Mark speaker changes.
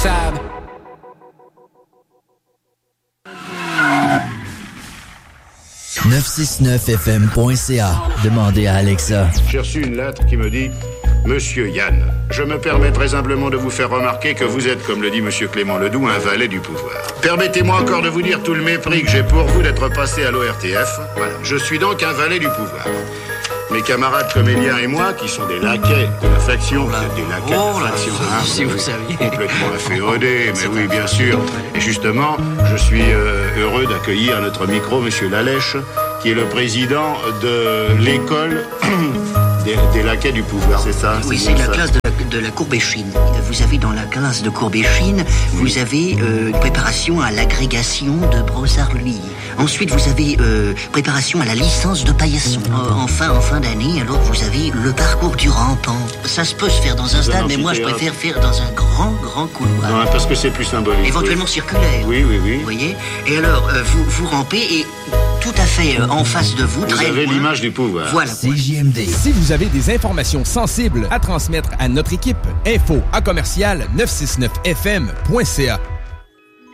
Speaker 1: 969fm.ca. Demandez à Alexa.
Speaker 2: J'ai reçu une lettre qui me dit « Monsieur Yann, je me permets très humblement de vous faire remarquer que vous êtes, comme le dit Monsieur Clément Ledoux, un valet du pouvoir. Permettez-moi encore de vous dire tout le mépris que j'ai pour vous d'être passé à l'ORTF. Voilà, je suis donc un valet du pouvoir. Mes camarades comédiens et moi, qui sont des laquais de la faction, vous êtes des laquais de la faction, hein,
Speaker 3: si vous saviez.
Speaker 2: Complètement inféodés, mais oui, bien sûr. Et justement, je suis heureux d'accueillir à notre micro Monsieur Lalèche, qui est le président de l'école des laquais du pouvoir, c'est ça?
Speaker 3: Oui, c'est la classe de la Courbéchine. Vous avez dans la classe de Courbéchine, vous avez préparation à l'agrégation de Brossard-Louis. Ensuite, vous avez préparation à la licence de paillasson. En fin d'année, alors vous avez le parcours du rampant. Ça se peut se faire dans un stade, mais moi je préfère faire dans un grand couloir.
Speaker 2: Non, parce que c'est plus symbolique.
Speaker 3: Éventuellement circulaire.
Speaker 2: Oui.
Speaker 3: Vous voyez? Et alors, vous rampez et tout à fait en face de vous,
Speaker 2: vous avez l'image du pouvoir.
Speaker 3: Voilà.
Speaker 1: CJMD.
Speaker 4: Si vous avez des informations sensibles à transmettre à notre équipe, info@969fm.ca.